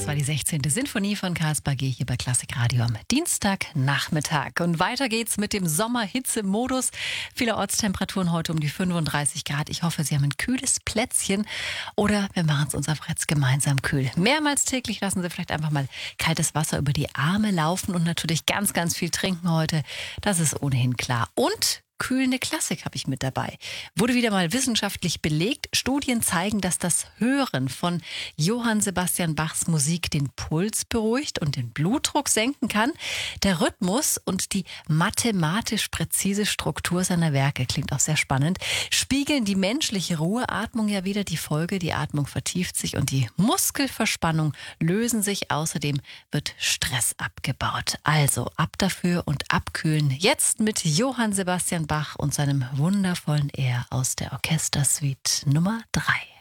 Das war die 16. Sinfonie von Caspar G. hier bei Klassik Radio am Dienstagnachmittag. Und weiter geht's mit dem Sommerhitze-Modus. Viele Ortstemperaturen heute um die 35 Grad. Ich hoffe, Sie haben ein kühles Plätzchen oder wir machen es uns einfach jetzt gemeinsam kühl. Mehrmals täglich lassen Sie vielleicht einfach mal kaltes Wasser über die Arme laufen und natürlich ganz, ganz viel trinken heute. Das ist ohnehin klar. Und kühlende Klassik habe ich mit dabei. Wurde wieder mal wissenschaftlich belegt. Studien zeigen, dass das Hören von Johann Sebastian Bachs Musik den Puls beruhigt und den Blutdruck senken kann. Der Rhythmus und die mathematisch präzise Struktur seiner Werke, klingt auch sehr spannend, spiegeln die menschliche Ruheatmung ja wieder. Die Folge, die Atmung vertieft sich und die Muskelverspannung lösen sich. Außerdem wird Stress abgebaut. Also ab dafür und abkühlen. Jetzt mit Johann Sebastian Bach und seinem wundervollen Air aus der Orchestersuite Nummer 3.